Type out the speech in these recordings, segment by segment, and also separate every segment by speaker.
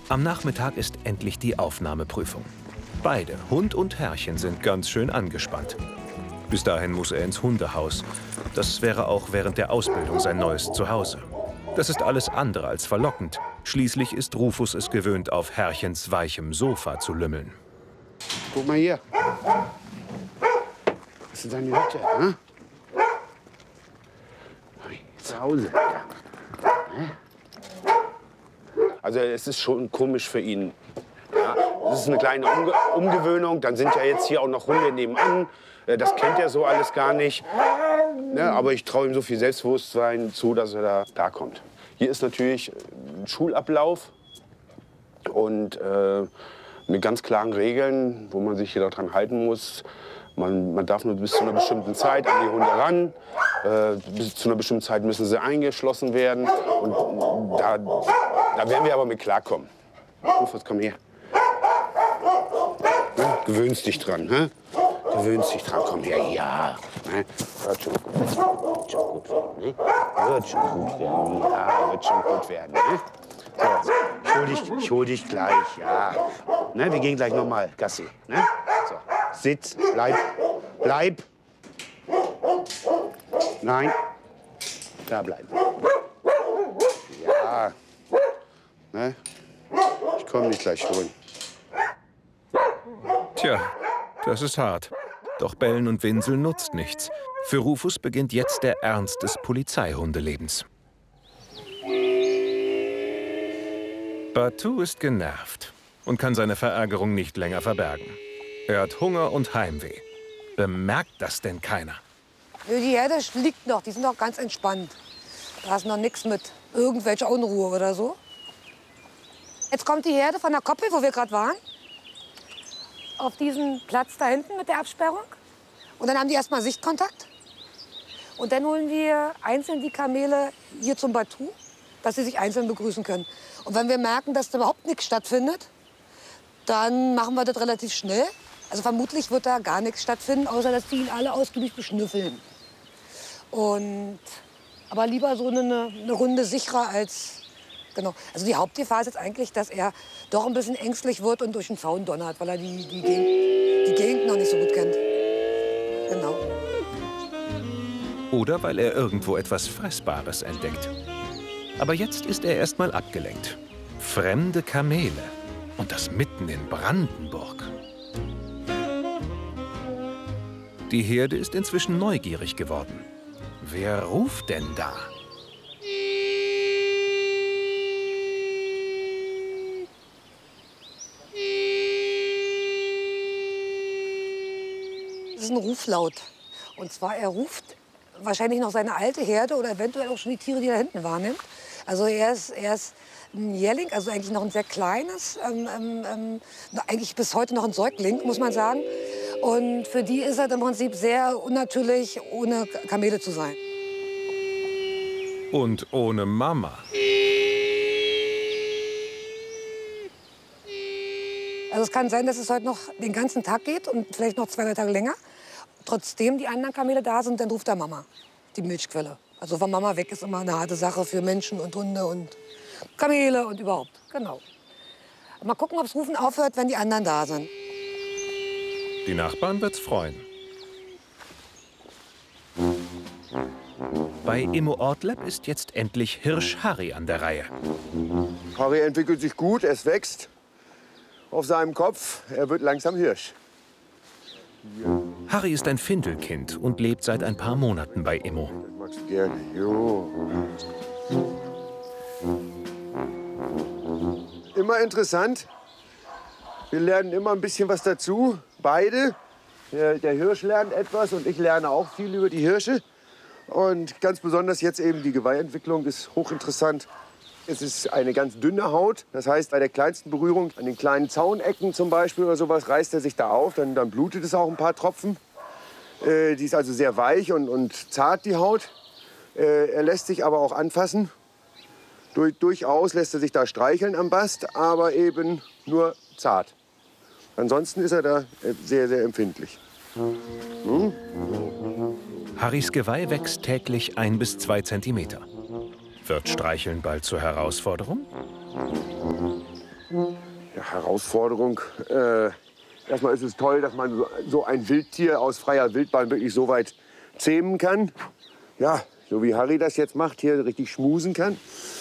Speaker 1: Am Nachmittag ist endlich die Aufnahmeprüfung. Beide, Hund und Herrchen, sind ganz schön angespannt. Bis dahin muss er ins Hundehaus. Das wäre auch während der Ausbildung sein neues Zuhause. Das ist alles andere als verlockend. Schließlich ist Rufus es gewöhnt, auf Herrchens weichem Sofa zu lümmeln.
Speaker 2: Guck mal hier. Das ist deine Hütte, ne? Zu Hause. Also es ist schon komisch für ihn. Ja, das ist eine kleine Umgewöhnung. Dann sind ja jetzt hier auch noch Hunde nebenan. Das kennt er so alles gar nicht. Ne, aber ich traue ihm so viel Selbstbewusstsein zu, dass er da klarkommt. Hier ist natürlich ein Schulablauf und mit ganz klaren Regeln, wo man sich hier daran halten muss. Man darf nur bis zu einer bestimmten Zeit an die Hunde ran. Bis zu einer bestimmten Zeit müssen sie eingeschlossen werden. Und da werden wir aber mit klarkommen. Rufus, komm her. Ne? Gewöhnst dich dran. Ne? Gewöhnst dich dran. Komm her. Ja. Ne? Wird schon gut werden. Wird schon gut werden. Ne? Wird schon gut werden. Ja, wird schon gut werden. Ne? So, ich hol dich gleich. Ja. Ne? Wir gehen gleich noch mal Gassi. Ne? So. Sitz, bleib. Nein, da bleiben. Ja, ne? Ich komme dich gleich holen.
Speaker 1: Tja, das ist hart. Doch Bellen und Winseln nutzt nichts. Für Rufus beginnt jetzt der Ernst des Polizeihundelebens. Batu ist genervt und kann seine Verärgerung nicht länger verbergen. Er hat Hunger und Heimweh. Bemerkt das denn keiner?
Speaker 3: Die Herde liegt noch, die sind noch ganz entspannt. Da ist noch nichts mit irgendwelcher Unruhe oder so. Jetzt kommt die Herde von der Koppel, wo wir gerade waren, auf diesen Platz da hinten mit der Absperrung. Und dann haben die erstmal Sichtkontakt. Und dann holen wir einzeln die Kamele hier zum Batu, dass sie sich einzeln begrüßen können. Und wenn wir merken, dass da überhaupt nichts stattfindet, dann machen wir das relativ schnell. Also vermutlich wird da gar nichts stattfinden, außer dass die ihn alle ausgiebig beschnüffeln. Aber lieber so eine Runde sicherer als... Genau. Also die Hauptgefahr ist jetzt eigentlich, dass er doch ein bisschen ängstlich wird und durch den Zaun donnert, weil er die Gegend noch nicht so gut kennt. Genau.
Speaker 1: Oder weil er irgendwo etwas Fressbares entdeckt. Aber jetzt ist er erst mal abgelenkt. Fremde Kamele. Und das mitten in Brandenburg. Die Herde ist inzwischen neugierig geworden. Wer ruft denn da?
Speaker 3: Das ist ein Ruflaut. Und zwar, er ruft wahrscheinlich noch seine alte Herde oder eventuell auch schon die Tiere, die er da hinten wahrnimmt. Also er ist ein Jährling, also eigentlich noch ein sehr kleines, eigentlich bis heute noch ein Säugling, muss man sagen. Und für die ist es im Prinzip sehr unnatürlich, ohne Kamele zu sein.
Speaker 1: Und ohne Mama.
Speaker 3: Also es kann sein, dass es heute noch den ganzen Tag geht und vielleicht noch 2, 3 Tage länger. Trotzdem die anderen Kamele da sind, dann ruft er Mama, die Milchquelle. Also von Mama weg ist immer eine harte Sache für Menschen und Hunde und Kamele und überhaupt. Genau. Mal gucken, ob das Rufen aufhört, wenn die anderen da sind.
Speaker 1: Die Nachbarn wird's freuen. Bei Immo Ortleb ist jetzt endlich Hirsch Harry an der Reihe.
Speaker 4: Harry entwickelt sich gut, es wächst auf seinem Kopf. Er wird langsam Hirsch.
Speaker 1: Harry ist ein Findelkind und lebt seit ein paar Monaten bei Immo.
Speaker 4: Das magst du gerne. Jo. Immer interessant. Wir lernen immer ein bisschen was dazu, beide. Der Hirsch lernt etwas und ich lerne auch viel über die Hirsche. Und ganz besonders jetzt eben die Geweihentwicklung ist hochinteressant. Es ist eine ganz dünne Haut. Das heißt, bei der kleinsten Berührung, an den kleinen Zaunecken zum Beispiel oder sowas, reißt er sich da auf. Dann blutet es auch ein paar Tropfen. Die ist also sehr weich und zart, die Haut. Er lässt sich aber auch anfassen. Durchaus lässt er sich da streicheln am Bast, aber eben nur zart. Ansonsten ist er da sehr, sehr empfindlich. Hm?
Speaker 1: Harrys Geweih wächst täglich 1 bis 2 Zentimeter. Wird Streicheln bald zur Herausforderung?
Speaker 4: Ja, Herausforderung. Erstmal ist es toll, dass man so ein Wildtier aus freier Wildbahn wirklich so weit zähmen kann. Ja, so wie Harry das jetzt macht, hier richtig schmusen kann.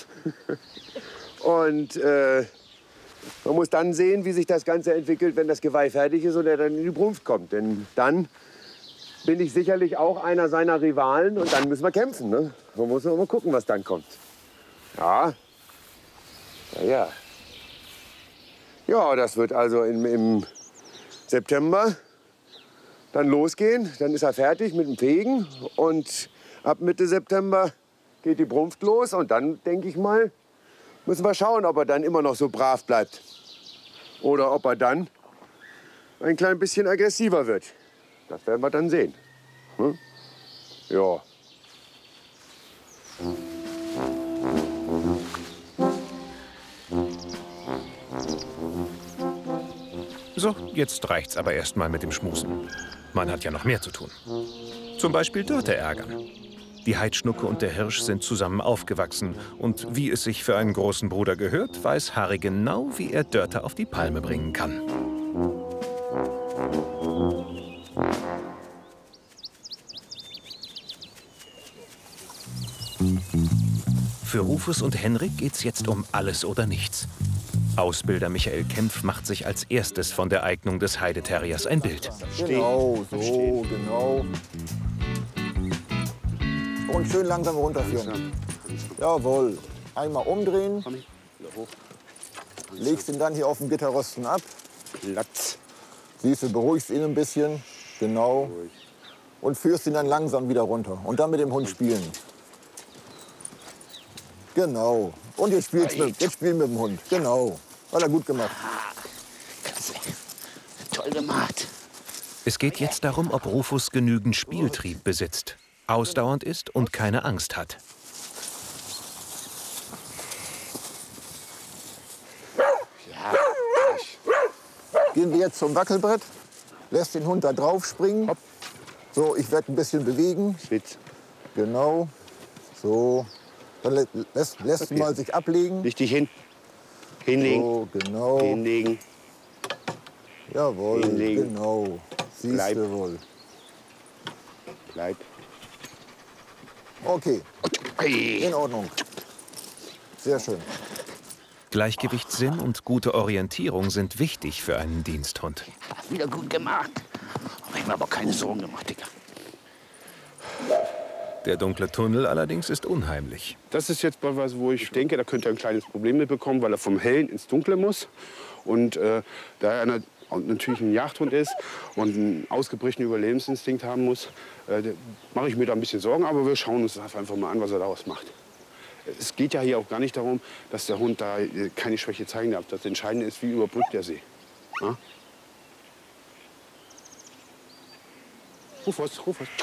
Speaker 4: Und man muss dann sehen, wie sich das Ganze entwickelt, wenn das Geweih fertig ist und er dann in die Brunft kommt. Denn dann bin ich sicherlich auch einer seiner Rivalen und dann müssen wir kämpfen. Ne? Man muss mal gucken, was dann kommt. Ja. Ja. Ja, das wird also im September dann losgehen. Dann ist er fertig mit dem Fegen und ab Mitte September geht die Brunft los und dann, denke ich mal, müssen wir schauen, ob er dann immer noch so brav bleibt. Oder ob er dann ein klein bisschen aggressiver wird. Das werden wir dann sehen. Hm? Ja.
Speaker 1: So, jetzt reicht's aber erst mal mit dem Schmusen. Man hat ja noch mehr zu tun. Zum Beispiel Dörte ärgern. Die Heidschnucke und der Hirsch sind zusammen aufgewachsen. Und wie es sich für einen großen Bruder gehört, weiß Harry genau, wie er Dörte auf die Palme bringen kann. Für Rufus und Henrik geht's jetzt um alles oder nichts. Ausbilder Michael Kempf macht sich als erstes von der Eignung des Heideterriers ein Bild.
Speaker 5: Genau, so, genau. Und schön langsam runterführen. Jawohl. Einmal umdrehen. Legst ihn dann hier auf dem Gitterrosten ab.
Speaker 2: Platz.
Speaker 5: Siehst du, beruhigst ihn ein bisschen. Genau. Und führst ihn dann langsam wieder runter. Und dann mit dem Hund spielen. Genau. Und jetzt spielen mit dem Hund. Genau. Hat er gut gemacht.
Speaker 2: Toll gemacht.
Speaker 1: Es geht jetzt darum, ob Rufus genügend Spieltrieb besitzt, ausdauernd ist und keine Angst hat.
Speaker 5: Gehen wir jetzt zum Wackelbrett. Lässt den Hund da drauf springen. So, ich werde ein bisschen bewegen.
Speaker 2: Sitz.
Speaker 5: Genau. So. Dann lässt ihn mal sich ablegen.
Speaker 2: Leg dich hin. Hinlegen.
Speaker 5: So, genau.
Speaker 2: Hinlegen.
Speaker 5: Jawohl,
Speaker 2: Hinlegen.
Speaker 5: genau. Siehst
Speaker 2: Bleib.
Speaker 5: du wohl.
Speaker 2: Bleib.
Speaker 5: Okay, in Ordnung. Sehr schön.
Speaker 1: Gleichgewichtssinn und gute Orientierung sind wichtig für einen Diensthund.
Speaker 6: Wieder gut gemacht. Hab ich mir aber keine Sorgen gemacht, Digga.
Speaker 1: Der dunkle Tunnel allerdings ist unheimlich.
Speaker 2: Das ist jetzt mal was, wo ich denke, da könnte er ein kleines Problem mit bekommen, weil er vom Hellen ins Dunkle muss. Und da er natürlich ein Jagdhund ist und einen ausgeprägten Überlebensinstinkt haben muss, mache ich mir da ein bisschen Sorgen. Aber wir schauen uns das einfach mal an, was er daraus macht. Es geht ja hier auch gar nicht darum, dass der Hund da keine Schwäche zeigen darf. Das Entscheidende ist, wie überbrückt er sie. Ja? Rufus.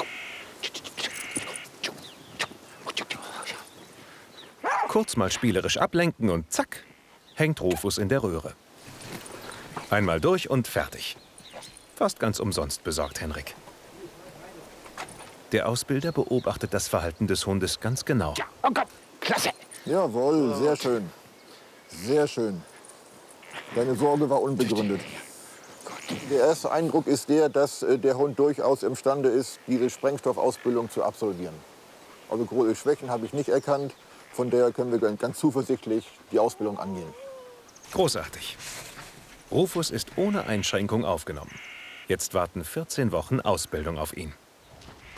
Speaker 1: Kurz mal spielerisch ablenken und zack, hängt Rufus in der Röhre. Einmal durch und fertig. Fast ganz umsonst besorgt Henrik. Der Ausbilder beobachtet das Verhalten des Hundes ganz genau.
Speaker 6: Ja, oh Gott, klasse.
Speaker 5: Jawohl, sehr schön. Sehr schön. Deine Sorge war unbegründet. Der erste Eindruck ist der, dass der Hund durchaus imstande ist, diese Sprengstoffausbildung zu absolvieren. Also große Schwächen habe ich nicht erkannt. Von daher können wir ganz zuversichtlich die Ausbildung angehen.
Speaker 1: Großartig. Rufus ist ohne Einschränkung aufgenommen. Jetzt warten 14 Wochen Ausbildung auf ihn.